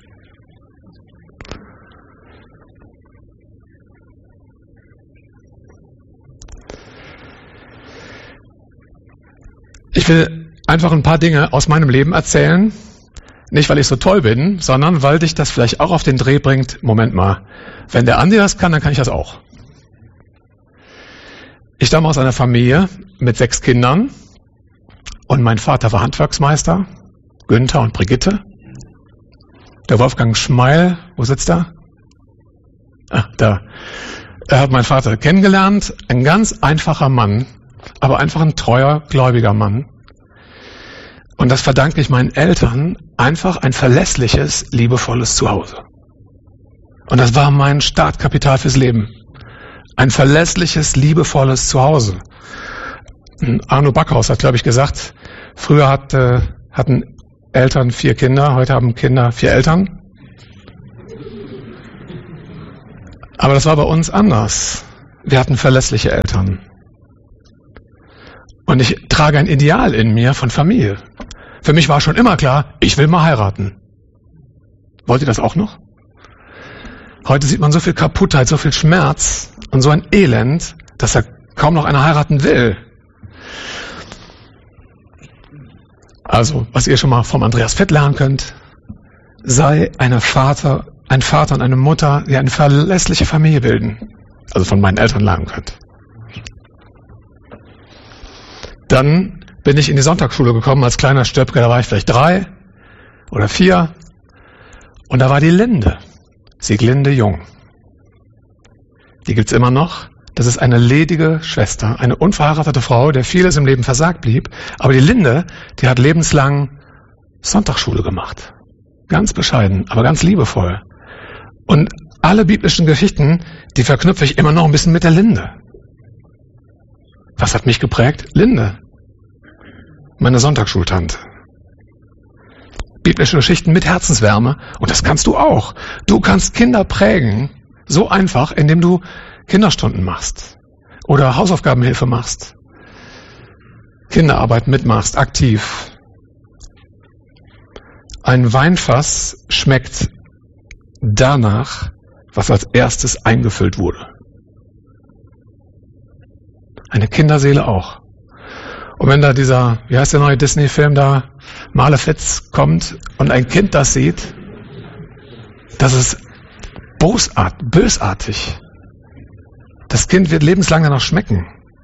Ich will einfach ein paar Dinge aus meinem Leben erzählen. Nicht, weil ich so toll bin, sondern weil dich das vielleicht auch auf den Dreh bringt. Moment mal, wenn der Andi das kann, dann kann ich das auch. Ich stamme aus einer Familie mit 6 Kindern und mein Vater war Handwerksmeister, Günther und Brigitte. Der Wolfgang Schmeil, wo sitzt er? Da. Er hat meinen Vater kennengelernt, ein ganz einfacher Mann, aber einfach ein treuer, gläubiger Mann. Und das verdanke ich meinen Eltern, einfach ein verlässliches, liebevolles Zuhause. Und das war mein Startkapital fürs Leben. Ein verlässliches, liebevolles Zuhause. Arno Backhaus hat, glaube ich, gesagt, früher hatten Eltern 4 Kinder, heute haben Kinder 4 Eltern. Aber das war bei uns anders. Wir hatten verlässliche Eltern. Und ich trage ein Ideal in mir von Familie. Für mich war schon immer klar, ich will mal heiraten. Wollt ihr das auch noch? Heute sieht man so viel Kaputtheit, so viel Schmerz und so ein Elend, dass da kaum noch einer heiraten will. Also, was ihr schon mal vom Andreas Fett lernen könnt, sei ein Vater und eine Mutter, die eine verlässliche Familie bilden. Also von meinen Eltern lernen könnt. Dann bin ich in die Sonntagsschule gekommen als kleiner Stöpke, da war ich vielleicht 3 oder 4. Und da war die Linde, Sieglinde Jung. Die gibt's immer noch. Das ist eine ledige Schwester, eine unverheiratete Frau, der vieles im Leben versagt blieb. Aber die Linde, die hat lebenslang Sonntagsschule gemacht. Ganz bescheiden, aber ganz liebevoll. Und alle biblischen Geschichten, die verknüpfe ich immer noch ein bisschen mit der Linde. Was hat mich geprägt? Linde. Meine Sonntagsschultante. Biblische Geschichten mit Herzenswärme. Und das kannst du auch. Du kannst Kinder prägen. So einfach, indem du Kinderstunden machst. Oder Hausaufgabenhilfe machst. Kinderarbeit mitmachst, aktiv. Ein Weinfass schmeckt danach, was als erstes eingefüllt wurde. Eine Kinderseele auch. Und wenn da dieser, wie heißt der neue Disney-Film da, Malefiz kommt und ein Kind das sieht, das ist bösartig. Das Kind wird lebenslang danach schmecken.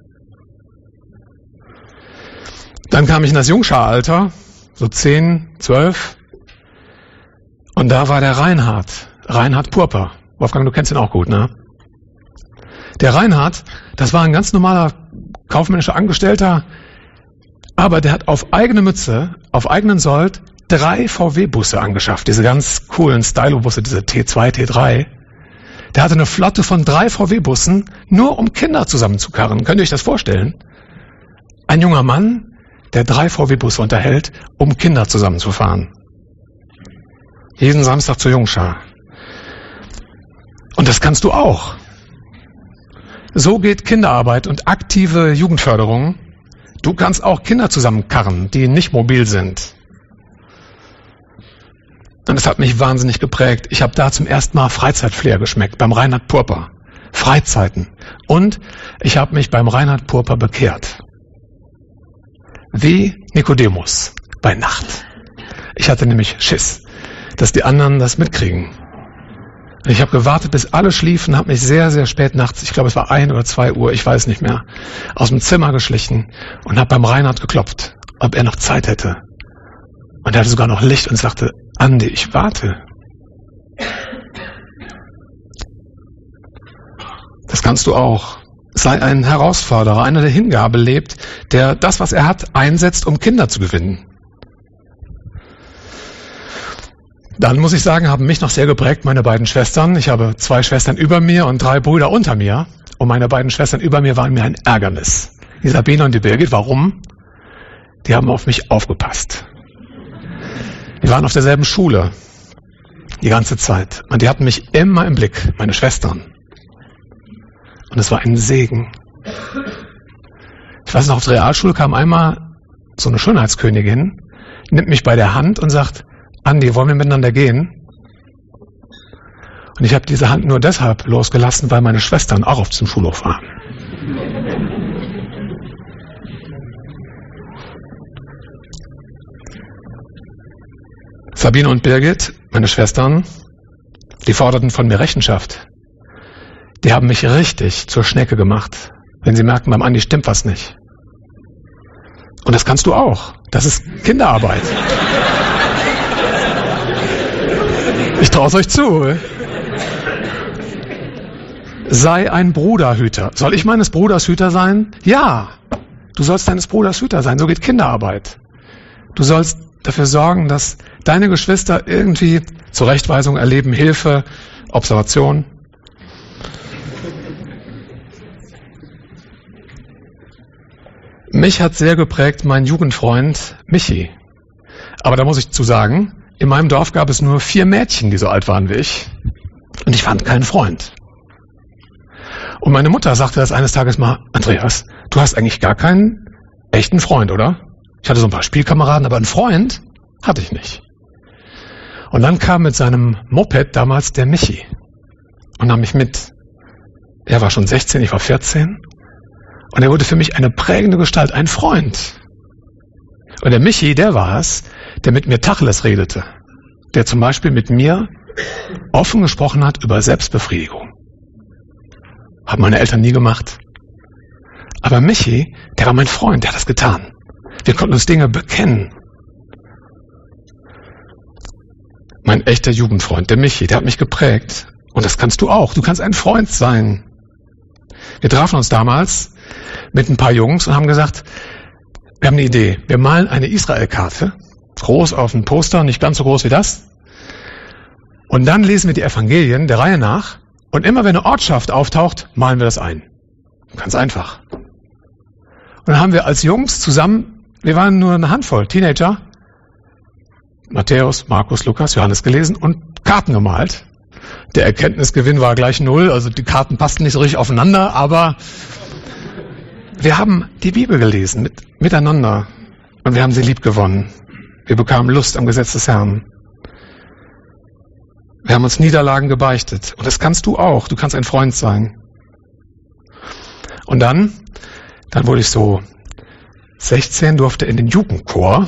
Dann kam ich in das Jungscharalter, so 10, 12, und da war der Reinhard Purper. Wolfgang, du kennst ihn auch gut, ne? Der Reinhard, das war ein ganz normaler kaufmännischer Angestellter, aber der hat auf eigene Mütze, auf eigenen Sold 3 VW-Busse angeschafft. Diese ganz coolen Stylo-Busse, diese T2, T3. Der hatte eine Flotte von 3 VW-Bussen, nur um Kinder zusammenzukarren. Könnt ihr euch das vorstellen? Ein junger Mann, der 3 VW-Busse unterhält, um Kinder zusammenzufahren. Jeden Samstag zur Jungschar. Und das kannst du auch. So geht Kinderarbeit und aktive Jugendförderung. Du kannst auch Kinder zusammenkarren, die nicht mobil sind. Und das hat mich wahnsinnig geprägt. Ich habe da zum ersten Mal Freizeitflair geschmeckt, beim Reinhard Purper. Freizeiten. Und ich habe mich beim Reinhard Purper bekehrt. Wie Nikodemus bei Nacht. Ich hatte nämlich Schiss, dass die anderen das mitkriegen. Ich habe gewartet, bis alle schliefen, habe mich sehr, sehr spät nachts, ich glaube es war 1 oder 2 Uhr, ich weiß nicht mehr, aus dem Zimmer geschlichen und habe beim Reinhard geklopft, ob er noch Zeit hätte. Und er hatte sogar noch Licht und sagte, Andi, ich warte. Das kannst du auch. Sei ein Herausforderer, einer, der Hingabe lebt, der das, was er hat, einsetzt, um Kinder zu gewinnen. Dann muss ich sagen, haben mich noch sehr geprägt meine beiden Schwestern. Ich habe 2 Schwestern über mir und 3 Brüder unter mir. Und meine beiden Schwestern über mir waren mir ein Ärgernis. Die Sabine und die Birgit, warum? Die haben auf mich aufgepasst. Wir waren auf derselben Schule. Die ganze Zeit. Und die hatten mich immer im Blick, meine Schwestern. Und es war ein Segen. Ich weiß noch, auf der Realschule kam einmal so eine Schönheitskönigin, nimmt mich bei der Hand und sagt, Andi, wollen wir miteinander gehen? Und ich habe diese Hand nur deshalb losgelassen, weil meine Schwestern auch auf dem Schulhof waren. Sabine und Birgit, meine Schwestern, die forderten von mir Rechenschaft. Die haben mich richtig zur Schnecke gemacht, wenn sie merkten, beim Andi stimmt was nicht. Und das kannst du auch. Das ist Kinderarbeit. Ich traue es euch zu. Sei ein Bruderhüter. Soll ich meines Bruders Hüter sein? Ja. Du sollst deines Bruders Hüter sein. So geht Kinderarbeit. Du sollst dafür sorgen, dass deine Geschwister irgendwie Zurechtweisung erleben, Hilfe, Observation. Mich hat sehr geprägt mein Jugendfreund Michi. Aber da muss ich zu sagen, in meinem Dorf gab es nur 4 Mädchen, die so alt waren wie ich. Und ich fand keinen Freund. Und meine Mutter sagte das eines Tages mal, Andreas, du hast eigentlich gar keinen echten Freund, oder? Ich hatte so ein paar Spielkameraden, aber einen Freund hatte ich nicht. Und dann kam mit seinem Moped damals der Michi und nahm mich mit. Er war schon 16, ich war 14. Und er wurde für mich eine prägende Gestalt, ein Freund. Und der Michi, der war es, der mit mir Tacheles redete. Der zum Beispiel mit mir offen gesprochen hat über Selbstbefriedigung. Haben meine Eltern nie gemacht. Aber Michi, der war mein Freund, der hat das getan. Wir konnten uns Dinge bekennen. Mein echter Jugendfreund, der Michi, der hat mich geprägt. Und das kannst du auch. Du kannst ein Freund sein. Wir trafen uns damals mit ein paar Jungs und haben gesagt, wir haben eine Idee. Wir malen eine Israel-Karte, groß auf ein Poster, nicht ganz so groß wie das. Und dann lesen wir die Evangelien der Reihe nach. Und immer wenn eine Ortschaft auftaucht, malen wir das ein. Ganz einfach. Und dann haben wir als Jungs zusammen, wir waren nur eine Handvoll Teenager, Matthäus, Markus, Lukas, Johannes gelesen und Karten gemalt. Der Erkenntnisgewinn war gleich 0, also die Karten passten nicht so richtig aufeinander, aber wir haben die Bibel gelesen miteinander und wir haben sie lieb gewonnen. Wir bekamen Lust am Gesetz des Herrn. Wir haben uns Niederlagen gebeichtet und das kannst du auch. Du kannst ein Freund sein. Und dann wurde ich so 16, durfte in den Jugendchor.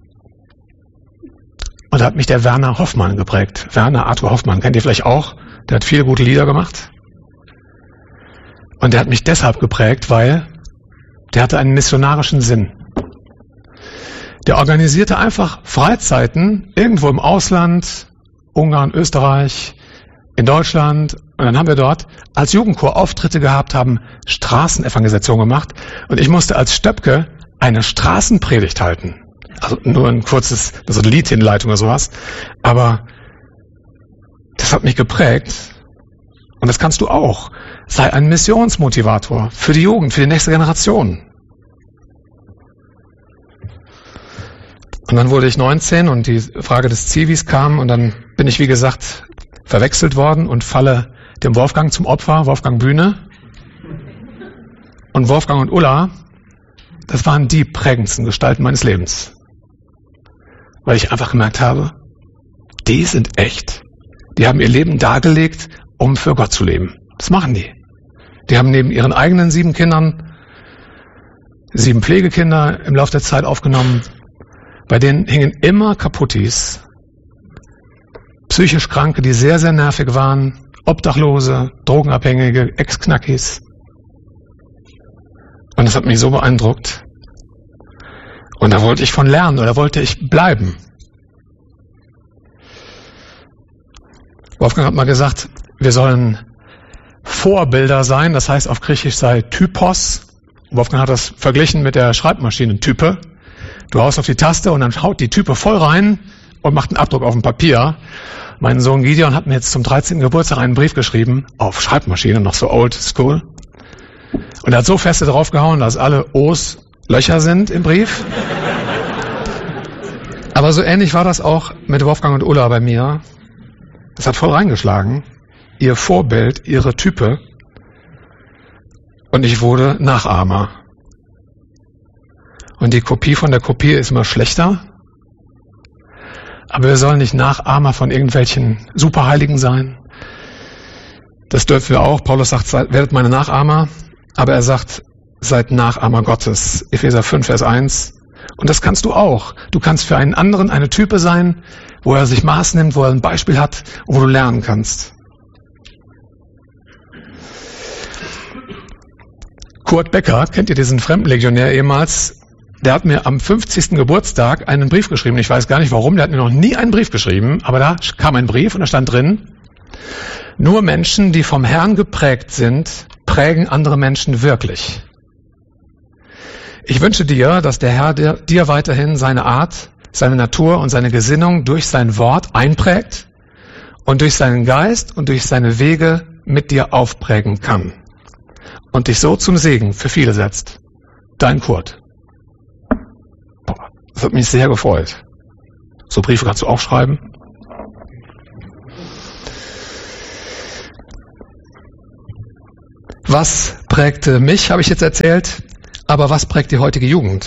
Und da hat mich der Werner Hoffmann geprägt. Werner Arthur Hoffmann, kennt ihr vielleicht auch? Der hat viele gute Lieder gemacht. Und der hat mich deshalb geprägt, weil der hatte einen missionarischen Sinn. Der organisierte einfach Freizeiten irgendwo im Ausland, Ungarn, Österreich, in Deutschland. Und dann haben wir dort als Jugendchor Auftritte gehabt, haben Straßenevangelisation gemacht. Und ich musste als Stöpke eine Straßenpredigt halten. Also nur ein kurzes, so eine Liedhinleitung oder sowas. Aber das hat mich geprägt. Und das kannst du auch. Sei ein Missionsmotivator für die Jugend, für die nächste Generation. Und dann wurde ich 19 und die Frage des Zivis kam und dann bin ich, wie gesagt, verwechselt worden und falle dem Wolfgang zum Opfer, Wolfgang Bühne. Und Wolfgang und Ulla, das waren die prägendsten Gestalten meines Lebens. Weil ich einfach gemerkt habe, die sind echt. Die haben ihr Leben dargelegt, um für Gott zu leben. Das machen die. Die haben neben ihren eigenen 7 Kindern 7 Pflegekinder im Laufe der Zeit aufgenommen. Bei denen hingen immer Kaputtis, psychisch Kranke, die sehr, sehr nervig waren, Obdachlose, Drogenabhängige, Ex-Knackis. Und das hat mich so beeindruckt. Und da wollte ich von lernen oder wollte ich bleiben. Wolfgang hat mal gesagt, wir sollen Vorbilder sein, das heißt auf Griechisch sei Typos. Wolfgang hat das verglichen mit der Schreibmaschine Type. Du haust auf die Taste und dann haut die Type voll rein und macht einen Abdruck auf dem Papier. Mein Sohn Gideon hat mir jetzt zum 13. Geburtstag einen Brief geschrieben, auf Schreibmaschine, noch so old school. Und er hat so feste draufgehauen, dass alle O's Löcher sind im Brief. Aber so ähnlich war das auch mit Wolfgang und Ulla bei mir. Das hat voll reingeschlagen. Ihr Vorbild, ihre Type. Und ich wurde Nachahmer. Und die Kopie von der Kopie ist immer schlechter. Aber wir sollen nicht Nachahmer von irgendwelchen Superheiligen sein. Das dürfen wir auch. Paulus sagt, werdet meine Nachahmer. Aber er sagt, seid Nachahmer Gottes. Epheser 5, Vers 1. Und das kannst du auch. Du kannst für einen anderen eine Type sein, wo er sich Maß nimmt, wo er ein Beispiel hat und wo du lernen kannst. Kurt Becker, kennt ihr diesen Fremdenlegionär ehemals? Der hat mir am 50. Geburtstag einen Brief geschrieben. Ich weiß gar nicht warum, der hat mir noch nie einen Brief geschrieben, aber da kam ein Brief und da stand drin, nur Menschen, die vom Herrn geprägt sind, prägen andere Menschen wirklich. Ich wünsche dir, dass der Herr dir weiterhin seine Art, seine Natur und seine Gesinnung durch sein Wort einprägt und durch seinen Geist und durch seine Wege mit dir aufprägen kann und dich so zum Segen für viele setzt. Dein Kurt. Das hat mich sehr gefreut. So Briefe kannst du auch schreiben. Was prägte mich, habe ich jetzt erzählt, aber was prägt die heutige Jugend?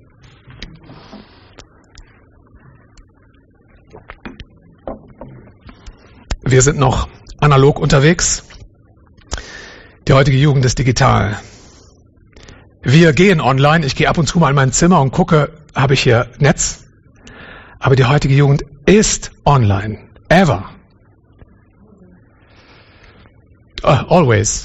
Wir sind noch analog unterwegs. Die heutige Jugend ist digital. Wir gehen online. Ich gehe ab und zu mal in mein Zimmer und gucke, habe ich hier Netz? Aber die heutige Jugend ist online. Ever. Always.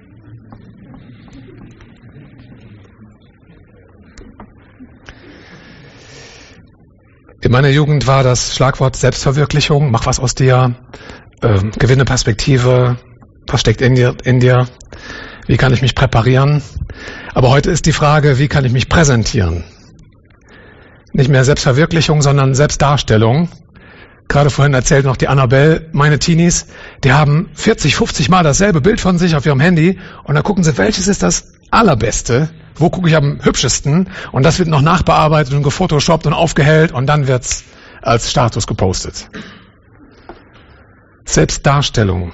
In meiner Jugend war das Schlagwort Selbstverwirklichung. Mach was aus dir. Gewinne Perspektive. Was steckt in dir? Wie kann ich mich präparieren? Aber heute ist die Frage, wie kann ich mich präsentieren? Nicht mehr Selbstverwirklichung, sondern Selbstdarstellung. Gerade vorhin erzählt noch die Annabelle, meine Teenies, die haben 40, 50 Mal dasselbe Bild von sich auf ihrem Handy und dann gucken sie, welches ist das allerbeste, wo gucke ich am hübschesten und das wird noch nachbearbeitet und gefotoshoppt und aufgehellt und dann wird's als Status gepostet. Selbstdarstellung.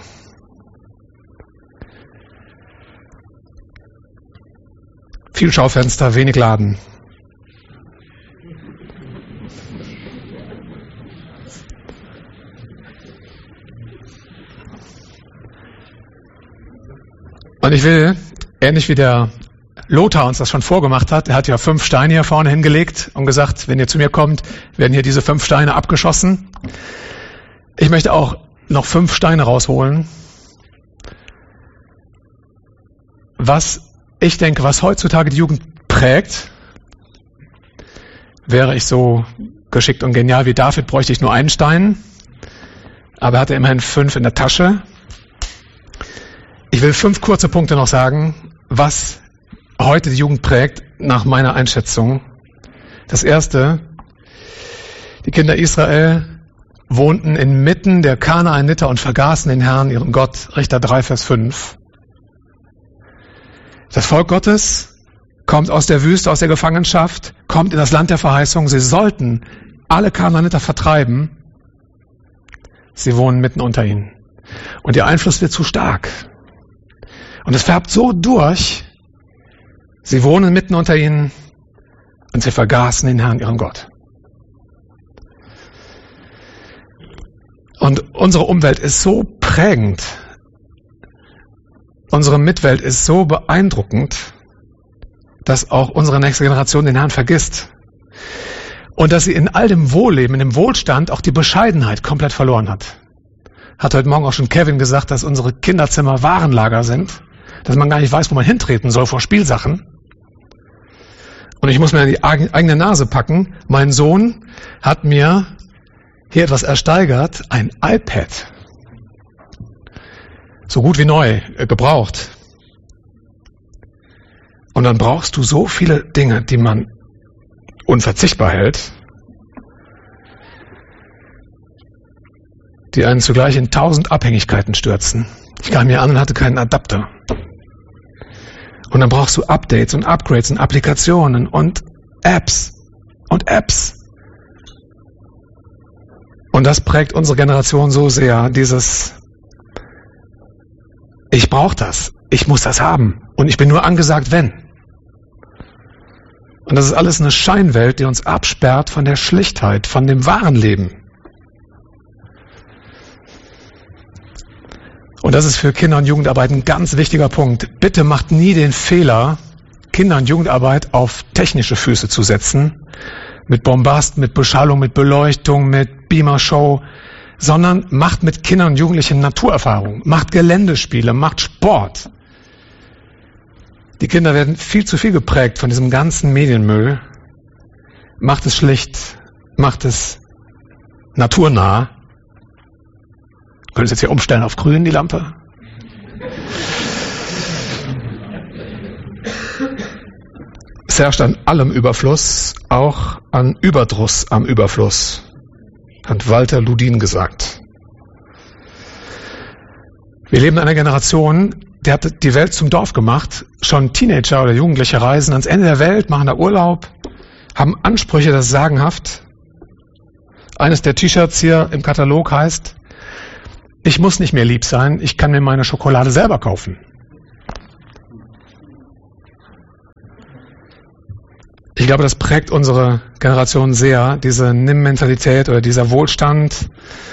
Viel Schaufenster, wenig Laden. Und ich will, ähnlich wie der Lothar uns das schon vorgemacht hat, er hat ja 5 Steine hier vorne hingelegt und gesagt, wenn ihr zu mir kommt, werden hier diese 5 Steine abgeschossen. Ich möchte auch noch 5 Steine rausholen. Was ich denke, was heutzutage die Jugend prägt, wäre ich so geschickt und genial wie David, bräuchte ich nur einen Stein, aber er hatte immerhin 5 in der Tasche. Ich will 5 kurze Punkte noch sagen, was heute die Jugend prägt, nach meiner Einschätzung. Das erste, die Kinder Israel wohnten inmitten der Kanaaniter und vergaßen den Herrn, ihren Gott. Richter 3, Vers 5. Das Volk Gottes kommt aus der Wüste, aus der Gefangenschaft, kommt in das Land der Verheißung. Sie sollten alle Kanaaniter vertreiben. Sie wohnen mitten unter ihnen. Und ihr Einfluss wird zu stark. Und es färbt so durch, sie wohnen mitten unter ihnen und sie vergaßen den Herrn, ihren Gott. Und unsere Umwelt ist so prägend, unsere Mitwelt ist so beeindruckend, dass auch unsere nächste Generation den Herrn vergisst. Und dass sie in all dem Wohlleben, in dem Wohlstand auch die Bescheidenheit komplett verloren hat. Hat heute Morgen auch schon Kevin gesagt, dass unsere Kinderzimmer Warenlager sind, dass man gar nicht weiß, wo man hintreten soll vor Spielsachen. Und ich muss mir an die eigene Nase packen. Mein Sohn hat mir hier etwas ersteigert, ein iPad. So gut wie neu, gebraucht. Und dann brauchst du so viele Dinge, die man unverzichtbar hält, die einen zugleich in 1000 Abhängigkeiten stürzen. Ich kam hier an und hatte keinen Adapter. Und dann brauchst du Updates und Upgrades und Applikationen und Apps und Apps. Und das prägt unsere Generation so sehr, dieses ich brauche das, ich muss das haben und ich bin nur angesagt, wenn. Und das ist alles eine Scheinwelt, die uns absperrt von der Schlichtheit, von dem wahren Leben. Und das ist für Kinder- und Jugendarbeit ein ganz wichtiger Punkt. Bitte macht nie den Fehler, Kinder- und Jugendarbeit auf technische Füße zu setzen, mit Bombast, mit Beschallung, mit Beleuchtung, mit Beamer-Show, sondern macht mit Kindern und Jugendlichen Naturerfahrung, macht Geländespiele, macht Sport. Die Kinder werden viel zu viel geprägt von diesem ganzen Medienmüll. Macht es schlicht, macht es naturnah. Können Sie jetzt hier umstellen auf grün, die Lampe? Es herrscht an allem Überfluss, auch an Überdruss am Überfluss, hat Walter Ludin gesagt. Wir leben in einer Generation, die hat die Welt zum Dorf gemacht. Schon Teenager oder Jugendliche reisen ans Ende der Welt, machen da Urlaub, haben Ansprüche, das ist sagenhaft. Eines der T-Shirts hier im Katalog heißt: Ich muss nicht mehr lieb sein, ich kann mir meine Schokolade selber kaufen. Ich glaube, das prägt unsere Generation sehr, diese Nimm-Mentalität oder dieser Wohlstand.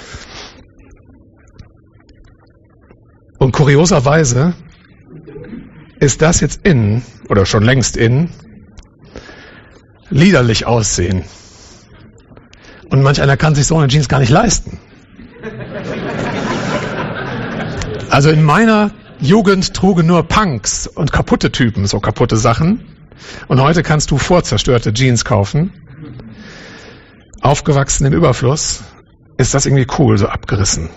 Und kurioserweise ist das jetzt in, oder schon längst in, liederlich aussehen. Und manch einer kann sich so eine Jeans gar nicht leisten. Also in meiner Jugend trugen nur Punks und kaputte Typen so kaputte Sachen. Und heute kannst du vorzerstörte Jeans kaufen. Aufgewachsen im Überfluss ist das irgendwie cool, so abgerissen.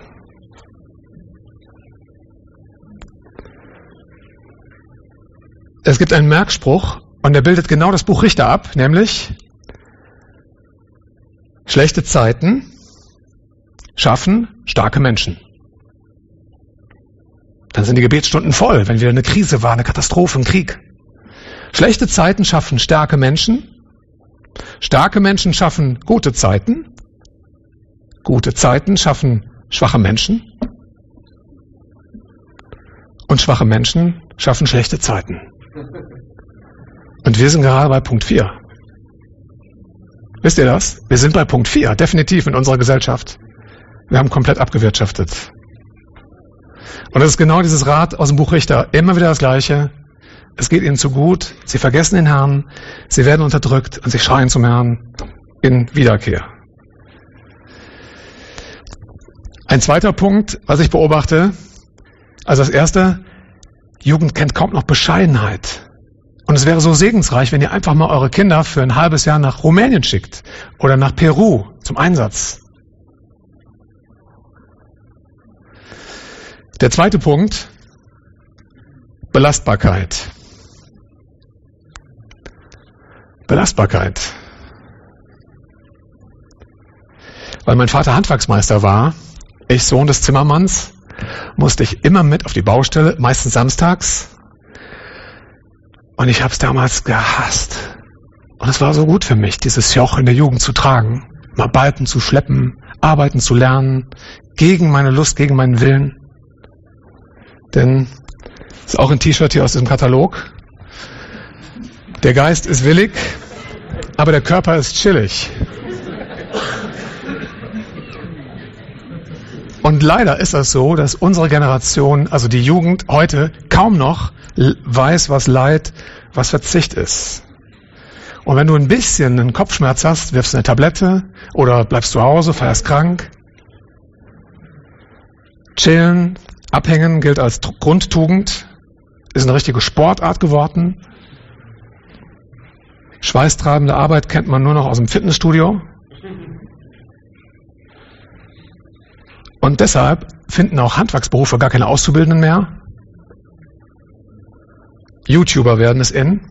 Es gibt einen Merkspruch und der bildet genau das Buch Richter ab, nämlich: Schlechte Zeiten schaffen starke Menschen. Dann sind die Gebetsstunden voll, wenn wieder eine Krise war, eine Katastrophe, ein Krieg. Schlechte Zeiten schaffen starke Menschen. Starke Menschen schaffen gute Zeiten. Gute Zeiten schaffen schwache Menschen. Und schwache Menschen schaffen schlechte Zeiten. Und wir sind gerade bei Punkt 4. Wisst ihr das? Wir sind bei Punkt 4, definitiv in unserer Gesellschaft. Wir haben komplett abgewirtschaftet. Und das ist genau dieses Rat aus dem Buch Richter. Immer wieder das Gleiche. Es geht ihnen zu gut, sie vergessen den Herrn, sie werden unterdrückt und sie schreien zum Herrn in Wiederkehr. Ein zweiter Punkt, was ich beobachte, also das erste: Jugend kennt kaum noch Bescheidenheit. Und es wäre so segensreich, wenn ihr einfach mal eure Kinder für ein halbes Jahr nach Rumänien schickt oder nach Peru zum Einsatz. Der zweite Punkt: Belastbarkeit. Belastbarkeit. Weil mein Vater Handwerksmeister war, ich Sohn des Zimmermanns, musste ich immer mit auf die Baustelle, meistens samstags. Und ich habe es damals gehasst. Und es war so gut für mich, dieses Joch in der Jugend zu tragen, mal Balken zu schleppen, arbeiten zu lernen, gegen meine Lust, gegen meinen Willen. Denn das ist auch ein T-Shirt hier aus diesem Katalog. Der Geist ist willig, aber der Körper ist chillig. Und leider ist das so, dass unsere Generation, also die Jugend heute, kaum noch weiß, was Leid, was Verzicht ist. Und wenn du ein bisschen einen Kopfschmerz hast, wirfst du eine Tablette oder bleibst zu Hause, feierst krank. Chillen, abhängen gilt als Grundtugend, ist eine richtige Sportart geworden. Schweißtreibende Arbeit kennt man nur noch aus dem Fitnessstudio. Und deshalb finden auch Handwerksberufe gar keine Auszubildenden mehr. YouTuber werden es in.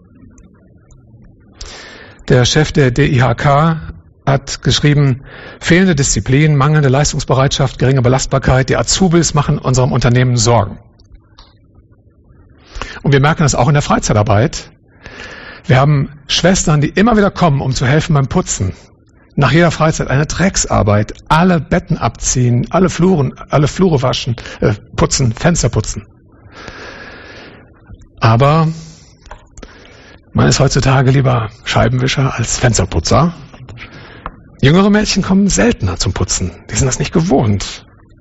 Der Chef der DIHK hat geschrieben: Fehlende Disziplin, mangelnde Leistungsbereitschaft, geringe Belastbarkeit, die Azubis machen unserem Unternehmen Sorgen. Und wir merken das auch in der Freizeitarbeit. Wir haben Schwestern, die immer wieder kommen, um zu helfen beim Putzen. Nach jeder Freizeit eine Drecksarbeit, alle Betten abziehen, alle Flure waschen, putzen, Fenster putzen. Aber man ist heutzutage lieber Scheibenwischer als Fensterputzer. Jüngere Mädchen kommen seltener zum Putzen. Die sind das nicht gewohnt.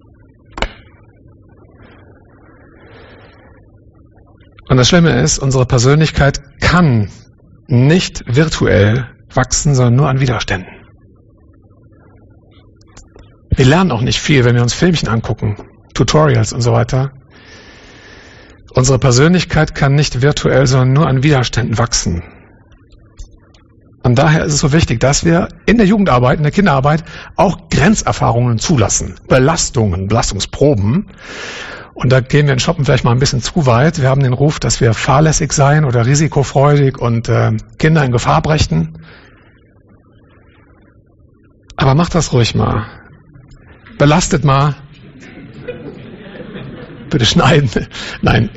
Und das Schlimme ist, unsere Persönlichkeit kann nicht virtuell wachsen, sondern nur an Widerständen. Wir lernen auch nicht viel, wenn wir uns Filmchen angucken, Tutorials und so weiter. Unsere Persönlichkeit kann nicht virtuell, sondern nur an Widerständen wachsen. Und daher ist es so wichtig, dass wir in der Jugendarbeit, in der Kinderarbeit auch Grenzerfahrungen zulassen, Belastungen, Belastungsproben. Und da gehen wir in Shoppen vielleicht mal ein bisschen zu weit. Wir haben den Ruf, dass wir fahrlässig seien oder risikofreudig und Kinder in Gefahr brächten. Aber macht das ruhig mal. Belastet mal. Bitte schneiden. Nein.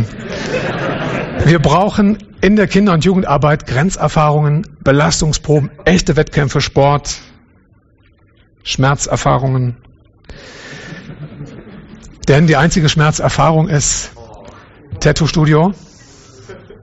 Wir brauchen in der Kinder- und Jugendarbeit Grenzerfahrungen, Belastungsproben, echte Wettkämpfe, Sport, Schmerzerfahrungen. Denn die einzige Schmerzerfahrung ist Tattoo-Studio.